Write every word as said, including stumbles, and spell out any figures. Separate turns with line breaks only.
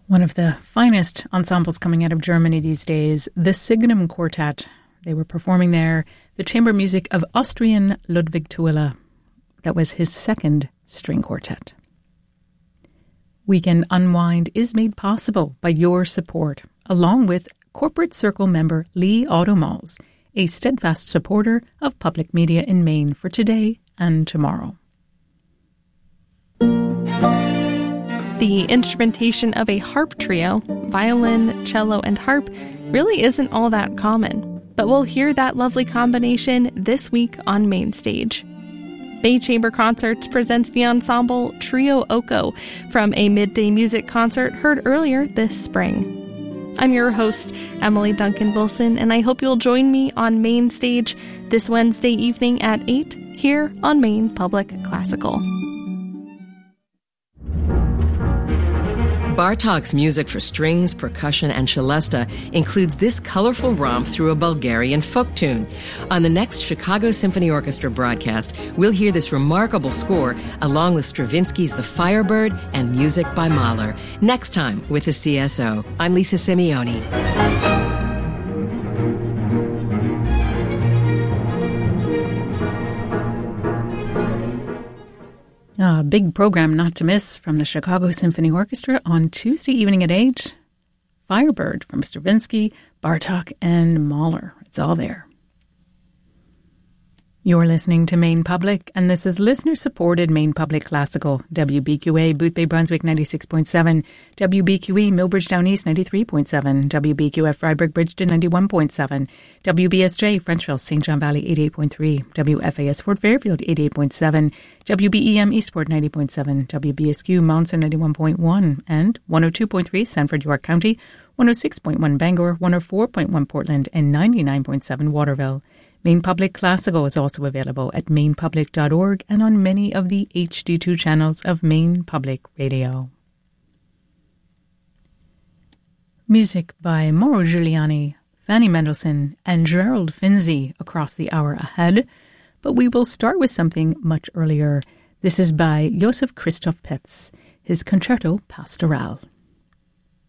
One of the finest ensembles coming out of Germany these days, the Signum Quartet. They were performing there the chamber music of Austrian Ludwig Thuille. That was his second string quartet. Weekend Unwind is made possible by your support, along with Corporate Circle member Lee Automals, a steadfast supporter of public media in Maine for today and tomorrow.
The instrumentation of a harp trio, violin, cello, and harp, really isn't all that common. But we'll hear that lovely combination this week on Main Stage. Bay Chamber Concerts presents the ensemble Trio Oko from a midday music concert heard earlier this spring. I'm your host, Emily Duncan Wilson, and I hope you'll join me on Main Stage this Wednesday evening at eight here on Maine Public Classical.
Bartók's music for strings, percussion, and celesta includes this colorful romp through a Bulgarian folk tune. On the next Chicago Symphony Orchestra broadcast, we'll hear this remarkable score along with Stravinsky's The Firebird and music by Mahler. Next time with the C S O. I'm Lisa Simeoni.
A big program not to miss from the Chicago Symphony Orchestra on Tuesday evening at eight. Firebird from Stravinsky, Bartók, and Mahler. It's all there. You're listening to Maine Public, and this is listener-supported Maine Public Classical. W B Q A, Boothbay Brunswick ninety-six point seven, W B Q E, Millbridge Down East ninety-three point seven, W B Q F, Fryeburg Bridgeton ninety-one point seven, W B S J, Frenchville, Saint John Valley eighty-eight point three, W F A S, Fort Fairfield eighty-eight point seven, W B E M, Eastport ninety point seven, W B S Q, Mountain ninety-one point one, and one oh two point three, Sanford, York County, one oh six point one, Bangor, one oh four point one, Portland, and ninety-nine point seven, Waterville. Maine Public Classical is also available at maine public dot org and on many of the H D two channels of Maine Public Radio. Music by Mauro Giuliani, Fanny Mendelssohn, and Gerald Finzi across the hour ahead, but we will start with something much earlier. This is by Joseph Christoph Petz, his Concerto Pastoral.